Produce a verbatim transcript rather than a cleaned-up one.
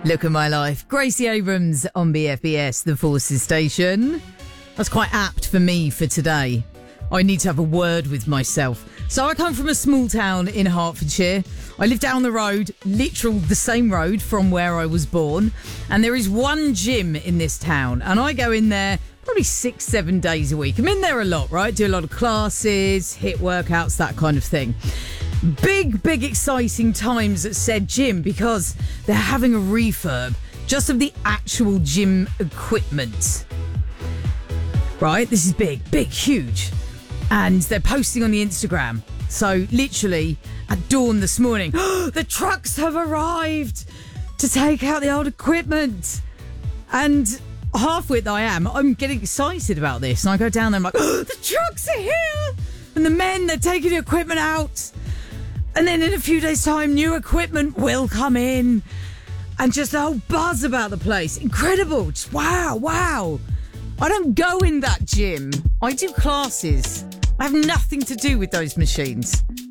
Look at my life. Gracie Abrams on B F B S, the Forces Station. That's quite apt for me for today. I need to have a word with myself. So I come from a small town in Hertfordshire. I live down the road, literal the same road from where I was born. And there is one gym in this town. And I go in there probably six, seven days a week. I'm in there a lot, right? Do a lot of classes, hit workouts, that kind of thing. Big, big exciting times at said gym because they're having a refurb just of the actual gym equipment. Right? This is big, big, huge. And they're posting on the Instagram. So literally at dawn this morning, the trucks have arrived to take out the old equipment. And half-wit I am, I'm getting excited about this. And I go down there, I'm like, oh, the trucks are here. And the men, they're taking the equipment out. And then in a few days' time, new equipment will come in. And just a whole buzz about the place. Incredible. Just wow, wow. I don't go in that gym. I do classes. I have nothing to do with those machines.